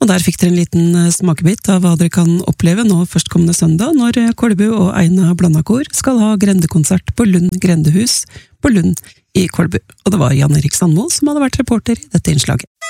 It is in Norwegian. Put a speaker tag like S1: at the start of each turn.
S1: Og der fikk dere en liten smakebit av hva dere kan oppleve nå førstkommende søndag, når Kolbu og Eina Blandakor skal ha grendekonsert på Lund Grendehus på Lund i Kolbu. Og det var Jan Erik Sandmo som hadde vært reporter i dette innslaget.